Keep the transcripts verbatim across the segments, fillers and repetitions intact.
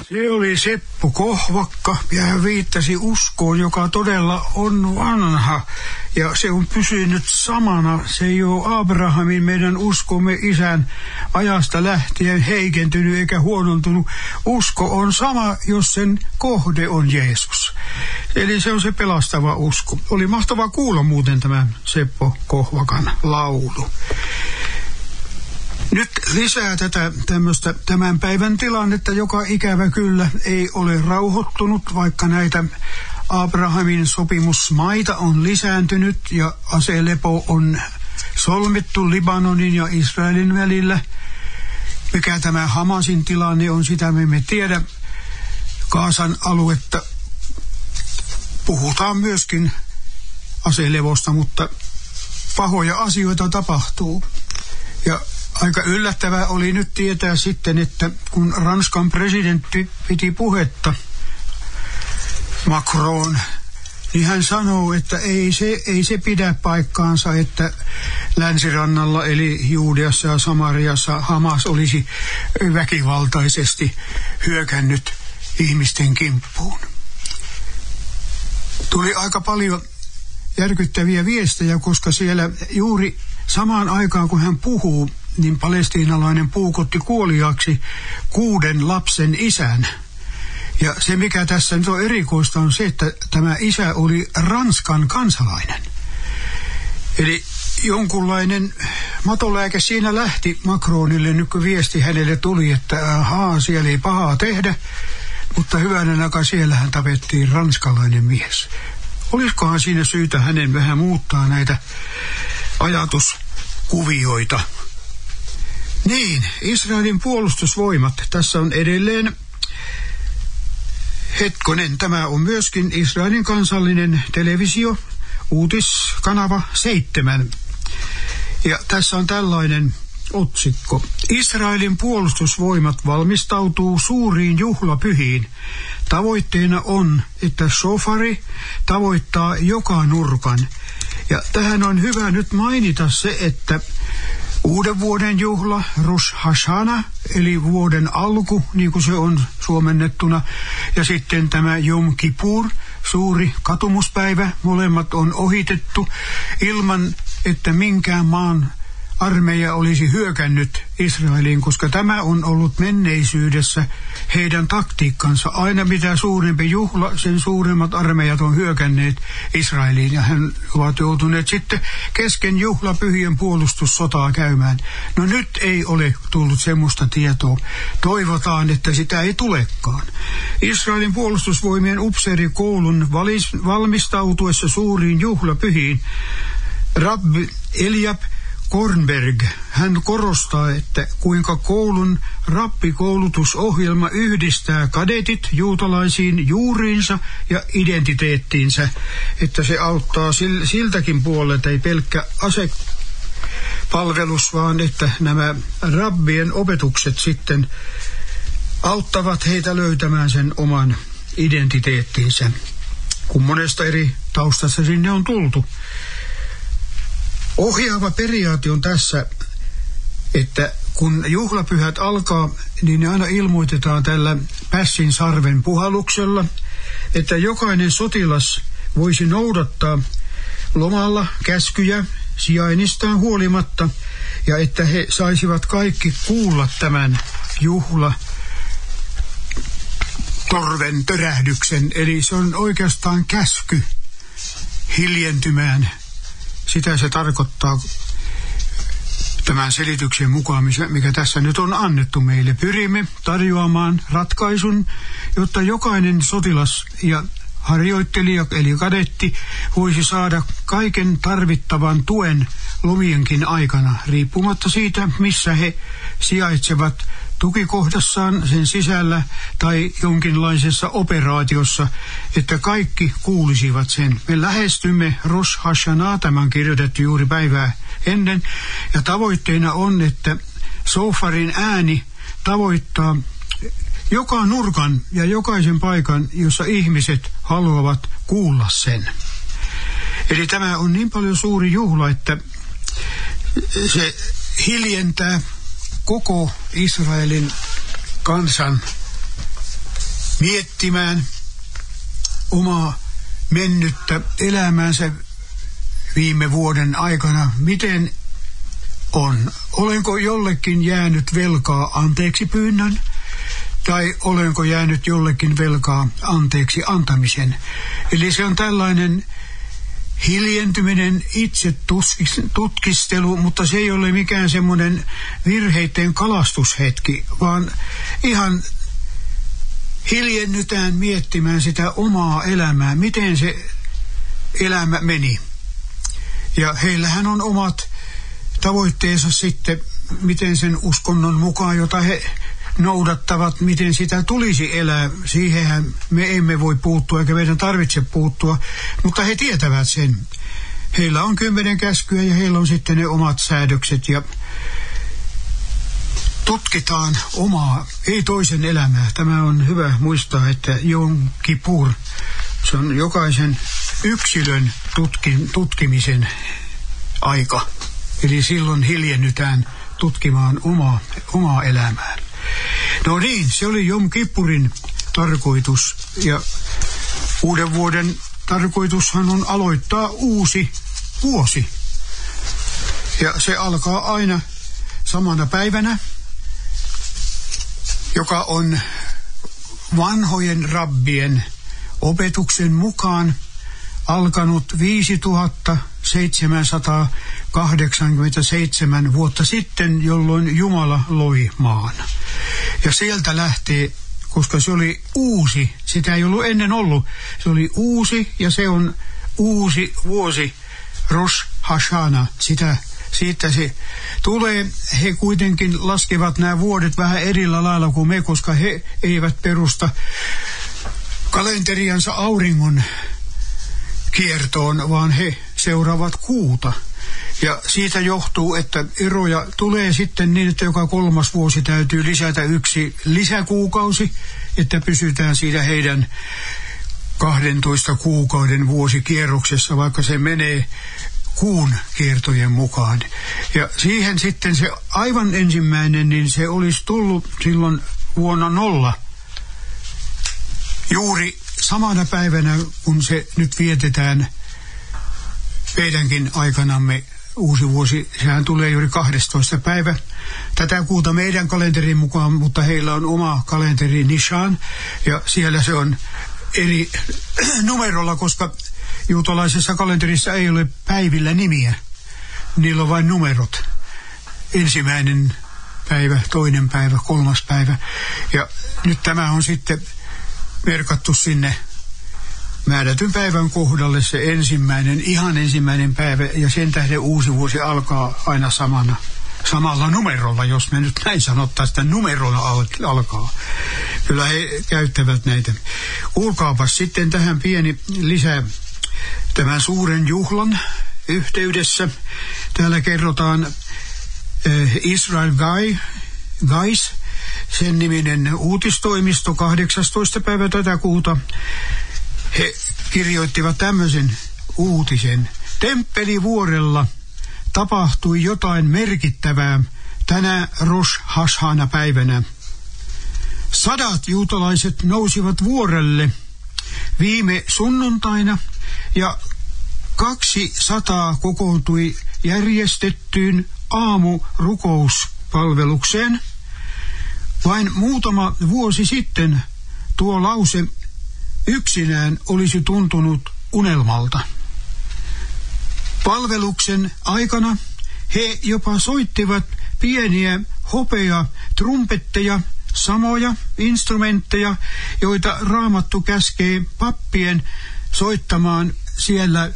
Se oli Seppo Kohvakka ja hän viittasi uskoon, joka todella on vanha ja se on pysynyt samana. Se ei ole Abrahamin, meidän uskomme isän ajasta lähtien heikentynyt eikä huonontunut. Usko on sama, jos sen kohde on Jeesus. Eli se on se pelastava usko. Oli mahtavaa kuulla muuten tämä Seppo Kohvakan laulu. Nyt lisää tätä tämmöistä tämän päivän tilannetta, joka ikävä kyllä ei ole rauhoittunut, vaikka näitä Abrahamin sopimusmaita on lisääntynyt ja aselepo on solmittu Libanonin ja Israelin välillä. Mikä tämä Hamasin tilanne on, sitä me emme tiedä. Gazan aluetta puhutaan myöskin aselevosta, mutta pahoja asioita tapahtuu. Ja aika yllättävää oli nyt tietää sitten, että kun Ranskan presidentti piti puhetta, Macron, niin hän sanoo, että ei se, ei se pidä paikkaansa, että länsirannalla eli Juudeassa ja Samariassa Hamas olisi väkivaltaisesti hyökännyt ihmisten kimppuun. Tuli aika paljon järkyttäviä viestejä, koska siellä juuri samaan aikaan kun hän puhuu, niin palestiinalainen puukotti kuoliaaksi kuuden lapsen isän. Ja se, mikä tässä nyt on erikoista, on se, että tämä isä oli Ranskan kansalainen. Eli jonkunlainen matolääke siinä lähti Macronille, nyt kun viesti hänelle tuli, että ahaa, siellä ei pahaa tehdä, mutta hyvänen aika siellähän tapettiin ranskalainen mies. Olisikohan siinä syytä hänen vähän muuttaa näitä ajatuskuvioita? Niin, Israelin puolustusvoimat. Tässä on edelleen, hetkonen, tämä on myöskin Israelin kansallinen televisio, uutiskanava seitsemän. Ja tässä on tällainen otsikko. Israelin puolustusvoimat valmistautuu suuriin juhlapyhiin. Tavoitteena on, että shofari tavoittaa joka nurkan. Ja tähän on hyvä nyt mainita se, että uuden vuoden juhla, Rosh Hashanah, eli vuoden alku, niin kuin se on suomennettuna, ja sitten tämä Yom Kippur, suuri katumuspäivä, molemmat on ohitettu ilman, että minkään maan armeija olisi hyökännyt Israeliin, koska tämä on ollut menneisyydessä heidän taktiikkansa. Aina mitä suurempi juhla, sen suuremmat armeijat on hyökänneet Israeliin ja he ovat joutuneet sitten kesken juhlapyhien puolustussotaa käymään. No nyt ei ole tullut semmoista tietoa. Toivotaan, että sitä ei tulekaan. Israelin puolustusvoimien upseerikoulun valmistautuessa suuriin juhlapyhiin Rabbi Eliab Kornberg, hän korostaa, että kuinka koulun rappikoulutusohjelma yhdistää kadetit juutalaisiin juuriinsa ja identiteettiinsä, että se auttaa siltäkin puolelta, ei pelkkä asepalvelus, vaan että nämä rabbien opetukset sitten auttavat heitä löytämään sen oman identiteettinsä, kun monesta eri taustasta sinne on tultu. Ohjaava periaate on tässä, että kun juhlapyhät alkaa, niin ne aina ilmoitetaan tällä pässin sarven puhalluksella, että jokainen sotilas voisi noudattaa lomalla käskyjä sijainnistaan huolimatta, ja että he saisivat kaikki kuulla tämän juhla torven törähdyksen, eli se on oikeastaan käsky hiljentymään. Sitä se tarkoittaa tämän selityksen mukaan, mikä tässä nyt on annettu meille. Pyrimme tarjoamaan ratkaisun, jotta jokainen sotilas ja harjoittelija eli kadetti voisi saada kaiken tarvittavan tuen lomienkin aikana, riippumatta siitä, missä he sijaitsevat tukikohdassaan sen sisällä tai jonkinlaisessa operaatiossa, että kaikki kuulisivat sen. Me lähestymme Rosh Hashanah, tämän kirjoitettu juuri päivää ennen, ja tavoitteena on, että sofarin ääni tavoittaa joka nurkan ja jokaisen paikan, jossa ihmiset haluavat kuulla sen. Eli tämä on niin paljon suuri juhla, että se hiljentää koko Israelin kansan miettimään omaa mennyttä elämäänsä viime vuoden aikana, miten on. Olenko jollekin jäänyt velkaa anteeksi pyynnön, tai olenko jäänyt jollekin velkaa anteeksi antamisen. Eli se on tällainen hiljentyminen, itse tutkistelu, mutta se ei ole mikään semmoinen virheiden kalastushetki, vaan ihan hiljennytään miettimään sitä omaa elämää, miten se elämä meni. Ja heillähän on omat tavoitteensa sitten, miten sen uskonnon mukaan, jota he noudattavat, miten sitä tulisi elää. Siihenhän me emme voi puuttua, eikä meidän tarvitse puuttua, mutta he tietävät sen. Heillä on kymmenen käskyä ja heillä on sitten ne omat säädökset ja tutkitaan omaa, ei toisen elämää. Tämä on hyvä muistaa, että Jom Kippur, se on jokaisen yksilön tutki, tutkimisen aika. Eli silloin hiljennytään tutkimaan omaa, omaa elämää. No niin, se oli Jom Kippurin tarkoitus. Ja uuden vuoden tarkoitushan on aloittaa uusi vuosi. Ja se alkaa aina samana päivänä, joka on vanhojen rabbien opetuksen mukaan alkanut viisituhattaseitsemänsataakahdeksankymmentäseitsemän vuotta sitten, jolloin Jumala loi maan. Ja sieltä lähtee, koska se oli uusi, sitä ei ollut ennen ollut, se oli uusi ja se on uusi vuosi, Rosh Hashanah, sitä siitä se tulee. He kuitenkin laskevat nämä vuodet vähän erillä lailla kuin me, koska he eivät perusta kalenteriansa auringon kiertoon, vaan he seuraavat kuuta. Ja siitä johtuu, että eroja tulee sitten niin, että joka kolmas vuosi täytyy lisätä yksi lisäkuukausi, että pysytään siinä heidän kahdentoista kuukauden vuosikierroksessa, vaikka se menee kuun kiertojen mukaan. Ja siihen sitten se aivan ensimmäinen, niin se olisi tullut silloin vuonna nolla. Juuri samana päivänä, kun se nyt vietetään meidänkin aikanamme uusi vuosi, sehän tulee juuri kahdestoista päivä tätä kuuta meidän kalenterin mukaan, mutta heillä on oma kalenteri Nishan, ja siellä se on eri numerolla, koska juutalaisessa kalenterissa ei ole päivillä nimiä. Niillä on vain numerot. Ensimmäinen päivä, toinen päivä, kolmas päivä. Ja nyt tämä on sitten merkattu sinne määrätyn päivän kohdalle se ensimmäinen, ihan ensimmäinen päivä. Ja sen tähden uusi vuosi alkaa aina samana, samalla numerolla, jos me nyt näin sanottaisiin, että numerolla al- alkaa. Kyllä he käyttävät näitä. Kuulkaapas sitten tähän pieni lisää. Tämän suuren juhlan yhteydessä täällä kerrotaan äh, Israel Guy, Guys, sen niminen uutistoimisto, kahdeksastoista päivä tätä kuuta. He kirjoittivat tämmöisen uutisen. Temppelivuorella tapahtui jotain merkittävää tänä Rosh Hashanah päivänä. Sadat juutalaiset nousivat vuorelle viime sunnuntaina ja kaksi sataa kokoontui järjestettyyn aamurukouspalvelukseen. Vain muutama vuosi sitten tuo lause yksinään olisi tuntunut unelmalta. Palveluksen aikana he jopa soittivat pieniä hopea trumpetteja, samoja instrumentteja, joita Raamattu käskee pappien soittamaan siellä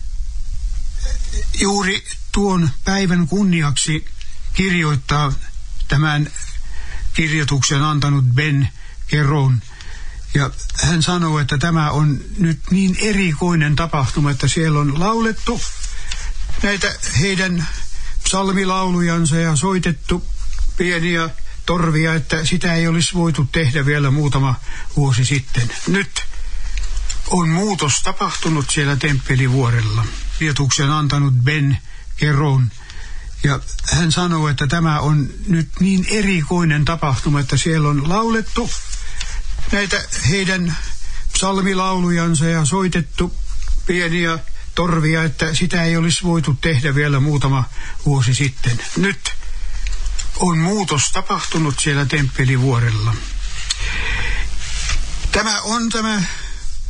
juuri tuon päivän kunniaksi, kirjoittaa tämän kirjoituksen antanut Ben Keron. Ja hän sanoo, että tämä on nyt niin erikoinen tapahtuma, että siellä on laulettu näitä heidän psalmilaulujansa ja soitettu pieniä torvia, että sitä ei olisi voitu tehdä vielä muutama vuosi sitten. Nyt on muutos tapahtunut siellä temppelivuorella. Kirjoituksen antanut Ben Keron. Ja hän sanoo, että tämä on nyt niin erikoinen tapahtuma, että siellä on laulettu näitä heidän psalmilaulujansa ja soitettu pieniä torvia, että sitä ei olisi voitu tehdä vielä muutama vuosi sitten. Nyt on muutos tapahtunut siellä Temppelivuorella. Tämä on tämä